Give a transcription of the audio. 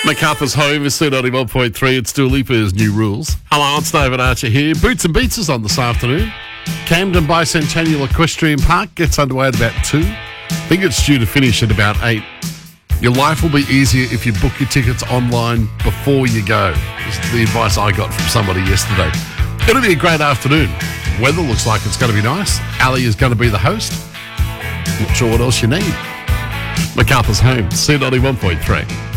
MacArthur's Home is C91.3. It's Dua Lipa's New Rules. Hello, it's David Archer here. Boots and Beats is on this afternoon. Camden Bicentennial Equestrian Park gets underway at about 2. I think it's due to finish at about 8. Your life will be easier if you book your tickets online before you go. This is the advice I got from somebody yesterday. It'll be a great afternoon. Weather looks like it's going to be nice. Ali is going to be the host. Not sure what else you need. MacArthur's Home, C91.3.